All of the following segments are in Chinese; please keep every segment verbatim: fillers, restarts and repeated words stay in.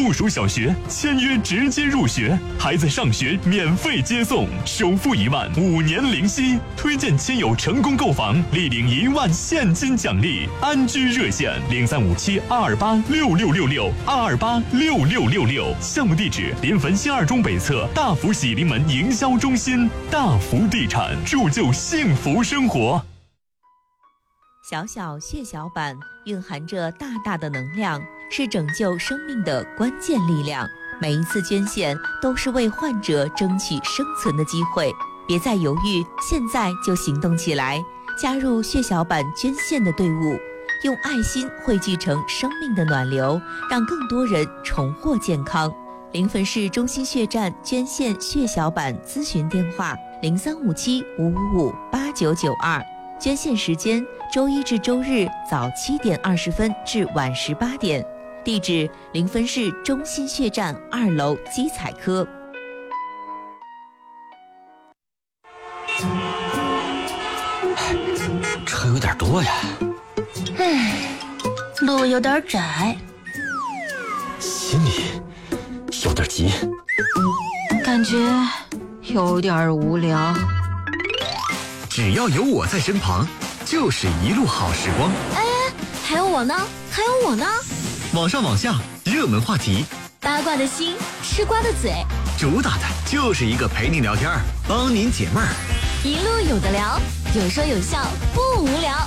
附属小学，签约直接入学，孩子上学免费接送，首付一万，五年零息。推荐亲友成功购房，立领一万现金奖励。安居热线零三五七二二八六六六六二二八六六六六。项目地址：临汾新二中北侧大福喜临门营销中心。大福地产，铸就幸福生活。 小小血小板蕴含着大大的能量，是拯救生命的关键力量。每一次捐献都是为患者争取生存的机会，别再犹豫，现在就行动起来，加入血小板捐献的队伍，用爱心汇聚成生命的暖流，让更多人重获健康。临汾市中心血站捐献血小板咨询电话：零三五七五五五八九九二。捐献时间：周一至周日早七点二十分至晚十八点。地址：临汾市中心血站二楼基彩科。 车有点多呀。 唉，路有点窄。 心里有点急。 感觉有点无聊。 只要有我在身旁，就是一路好时光。 哎，还有我呢，还有我呢。 网上网下，热门话题， 八卦的心，吃瓜的嘴， 主打的就是一个陪你聊天，帮您解闷儿。 一路有的聊，有说有笑，不无聊。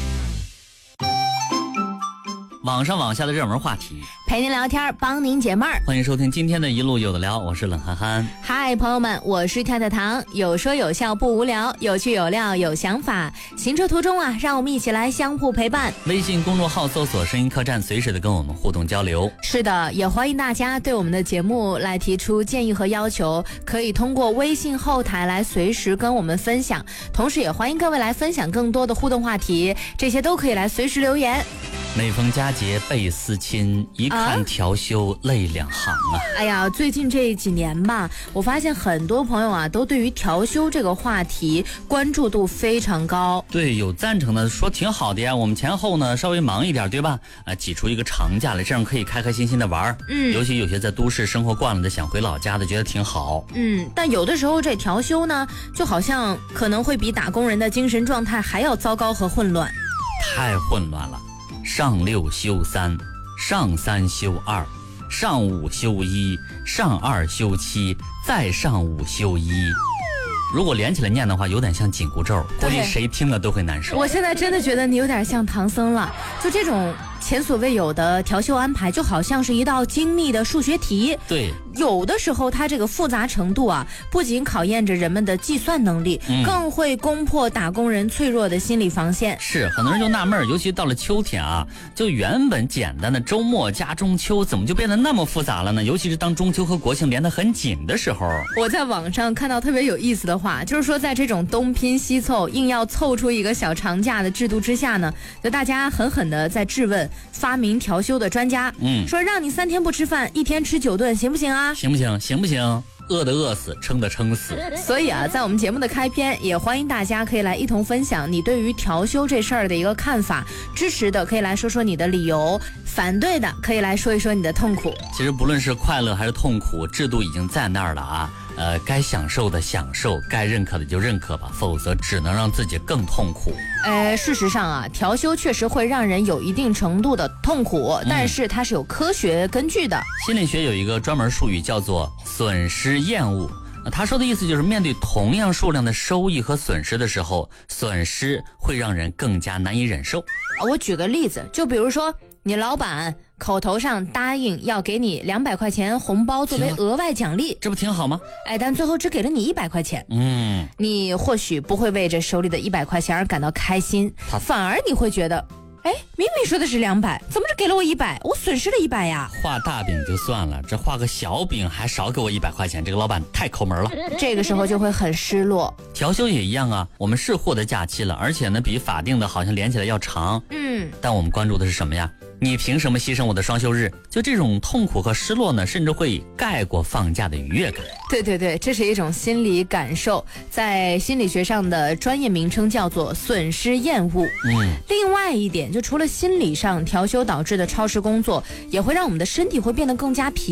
网上网下的热门话题， 陪您聊天，帮您解闷儿。 欢迎收听今天的一路有的聊，我是冷憨憨。 嗨，朋友们，我是跳跳糖，有说有笑不无聊，有趣有料有想法。行车途中啊，让我们一起来相互陪伴。 微信公众号搜索声音客栈，随时的跟我们互动交流。 是的，也欢迎大家对我们的节目来提出建议和要求，可以通过微信后台来随时跟我们分享，同时也欢迎各位来分享更多的互动话题，这些都可以来随时留言。 每逢佳节倍思亲，一看调休泪两行啊！ 哎呀，最近这几年吧，我发现很多朋友啊，都对于调休这个话题关注度非常高。 对，有赞成的说挺好的呀，我们前后呢稍微忙一点，对吧？啊，挤出一个长假来，这样可以开开心心的玩。嗯，尤其有些在都市生活惯了的，想回老家的，觉得挺好。 嗯，但有的时候这调休呢，就好像可能会比打工人的精神状态还要糟糕和混乱。 太混乱了。上六休三，上三休二，上五休一，上二休七，再上五休一。如果连起来念的话，有点像紧箍咒，估计谁听了都会难受。 我现在真的觉得你有点像唐僧了，就这种前所未有的调休安排，就好像是一道精密的数学题。 对， 有的时候它这个复杂程度啊，不仅考验着人们的计算能力，嗯、更会攻破打工人脆弱的心理防线。 是，很多人就纳闷，尤其到了秋天啊，就原本简单的周末加中秋，怎么就变得那么复杂了呢？尤其是当中秋和国庆连得很紧的时候。 我在网上看到特别有意思的话，就是说在这种东拼西凑，硬要凑出一个小长假的制度之下呢，就大家狠狠的在质问发明调休的专家，嗯，说让你三天不吃饭，一天吃九顿，行不行啊？ 行不行？行不行？饿的饿死，撑的撑死。 所以啊，在我们节目的开篇，也欢迎大家可以来一同分享你对于调休这事儿的一个看法，支持的可以来说说你的理由，反对的可以来说一说你的痛苦。 其实不论是快乐还是痛苦，制度已经在那儿了啊。呃，该享受的享受，该认可的就认可吧，否则只能让自己更痛苦。 呃，事实上啊，调休确实会让人有一定程度的痛苦，嗯、但是它是有科学根据的。 心理学有一个专门术语叫做损失厌恶。他说的意思就是，面对同样数量的收益和损失的时候，损失会让人更加难以忍受。 我举个例子，就比如说你老板口头上答应要给你两百块钱红包作为额外奖励， 这不挺好吗？ 哎，但最后只给了你一百块钱， 嗯， 你或许不会为这手里的一百块钱而感到开心，反而你会觉得，哎，明明说的是两百，怎么只给了我一百？我损失了一百呀！ 画大饼就算了，这画个小饼还少给我一百块钱，这个老板太抠门了。 这个时候就会很失落。 调休也一样啊，我们是获得假期了，而且呢，比法定的好像连起来要长。嗯，但我们关注的是什么呀？你凭什么牺牲我的双休日？就这种痛苦和失落呢，甚至会盖过放假的愉悦感。 对对对，这是一种心理感受，在心理学上的专业名称叫做损失厌恶。嗯，另外一点，就除了心理上调休导致的超时工作，也会让我们的身体会变得更加疲